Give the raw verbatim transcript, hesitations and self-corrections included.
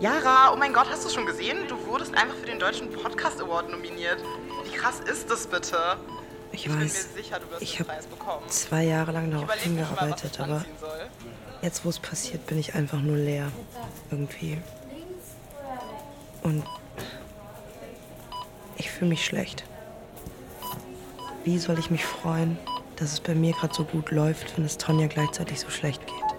Yara, oh mein Gott, hast du schon gesehen? Du wurdest einfach für den Deutschen Podcast Award nominiert. Wie krass ist das bitte? Ich, ich weiß, bin mir sicher, du wirst ich den Preis bekommen. zwei Jahre lang darauf Überleg hingearbeitet, mal, was aber ich soll. jetzt, wo es passiert, bin ich einfach nur leer. Irgendwie. Und ich fühle mich schlecht. Wie soll ich mich freuen, dass es bei mir gerade so gut läuft, wenn es Tonja gleichzeitig so schlecht geht?